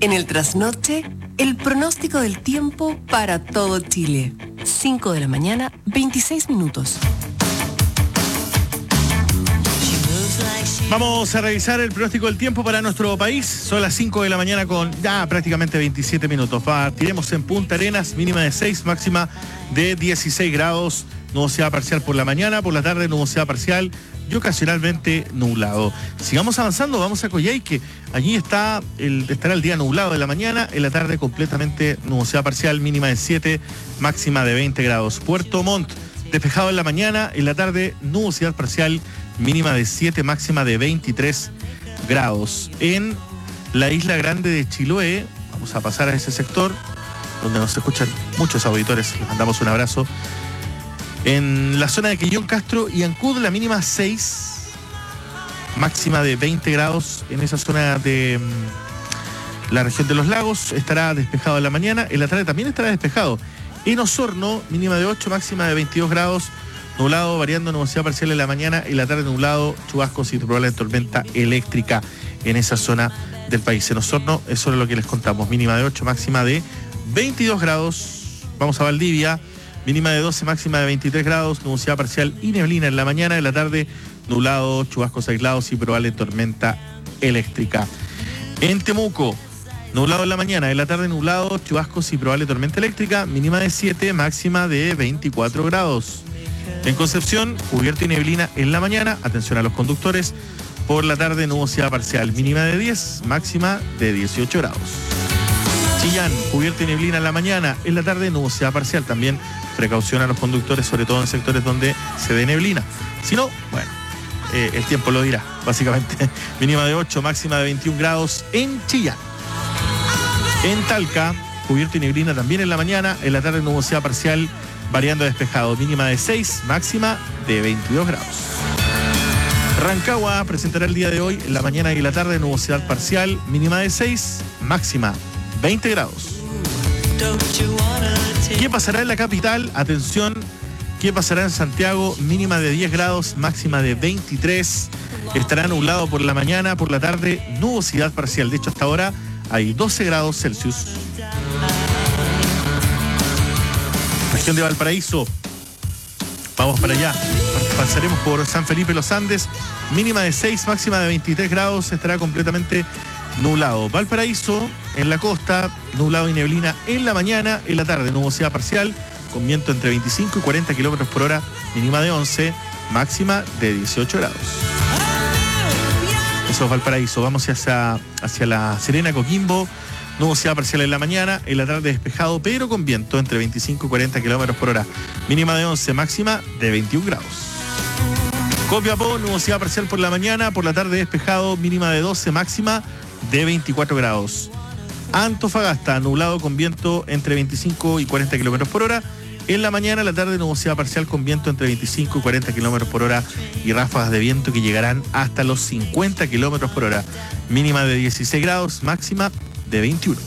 En el trasnoche, el pronóstico del tiempo para todo Chile. 5 de la mañana, 26 minutos. Vamos a revisar el pronóstico del tiempo para nuestro país. Son las 5 de la mañana con ya prácticamente 27 minutos. Partiremos en Punta Arenas, mínima de 6, máxima de 16 grados. Nubosidad parcial por la mañana, por la tarde nubosidad parcial y ocasionalmente nublado. Sigamos avanzando, vamos a Coyhaique. Allí estará el día nublado de la mañana, en la tarde completamente nubosidad parcial, mínima de 7, máxima de 20 grados. Puerto Montt, despejado en la mañana, en la tarde nubosidad parcial, mínima de 7, máxima de 23 grados. En la Isla Grande de Chiloé, vamos a pasar a ese sector, donde nos escuchan muchos auditores, les mandamos un abrazo. En la zona de Quillón, Castro y Ancud, la mínima 6, máxima de 20 grados. En esa zona de la región de los lagos estará despejado en la mañana, en la tarde también estará despejado. En Osorno, mínima de 8, máxima de 22 grados. Nublado, variando nubosidad parcial en la mañana, en la tarde nublado, chubascos y probable tormenta eléctrica en esa zona del país. En Osorno, eso es lo que les contamos, mínima de 8, máxima de 22 grados. Vamos a Valdivia, mínima de 12, máxima de 23 grados, nubosidad parcial y neblina en la mañana, en la tarde nublado, chubascos aislados y probable tormenta eléctrica. En Temuco, nublado en la mañana, en la tarde nublado, chubascos y probable tormenta eléctrica, mínima de 7, máxima de 24 grados. En Concepción, cubierto y neblina en la mañana, atención a los conductores, por la tarde nubosidad parcial, mínima de 10, máxima de 18 grados. Chillán, cubierto y neblina en la mañana, en la tarde nubosidad parcial, también precaución a los conductores, sobre todo en sectores donde se dé neblina. Si no, bueno, el tiempo lo dirá, básicamente. Mínima de 8, máxima de 21 grados en Chillán. En Talca, cubierto y neblina también en la mañana, en la tarde nubosidad parcial, variando despejado, mínima de 6, máxima de 22 grados. Rancagua presentará el día de hoy, en la mañana y la tarde, nubosidad parcial, mínima de 6, máxima 20 grados. ¿Qué pasará en la capital? Atención, ¿qué pasará en Santiago? Mínima de 10 grados, máxima de 23. Estará nublado por la mañana, por la tarde, nubosidad parcial. De hecho, hasta ahora hay 12 grados Celsius. Región de Valparaíso, vamos para allá, pasaremos por San Felipe Los Andes, mínima de 6, máxima de 23 grados, estará completamente nublado. Valparaíso, en la costa, nublado y neblina en la mañana, en la tarde nubosidad parcial, con viento entre 25 y 40 kilómetros por hora, mínima de 11, máxima de 18 grados. Eso es Valparaíso. Vamos hacia La Serena, Coquimbo. Nubosidad parcial en la mañana, en la tarde despejado, pero con viento entre 25 y 40 kilómetros por hora. Mínima de 11, máxima de 21 grados. Copiapó, nubosidad parcial por la mañana, por la tarde despejado, mínima de 12, máxima de 24 grados. Antofagasta, nublado con viento entre 25 y 40 kilómetros por hora. En la mañana, en la tarde, nubosidad parcial con viento entre 25 y 40 kilómetros por hora y ráfagas de viento que llegarán hasta los 50 kilómetros por hora. Mínima de 16 grados, máxima de 21.